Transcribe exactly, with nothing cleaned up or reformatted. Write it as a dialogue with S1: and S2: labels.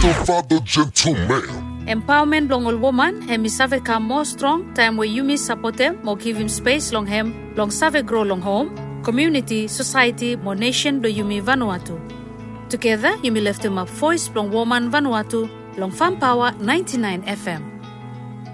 S1: gentle father, gentleman.
S2: Empowerment long all woman, hemi save come more strong, time where you miss support them, more give him space long hem, long save grow long home, community, society, more nation do yumi Vanuatu. Together, you may lift him up voice long woman Vanuatu, long Farm Power ninety-nine F M.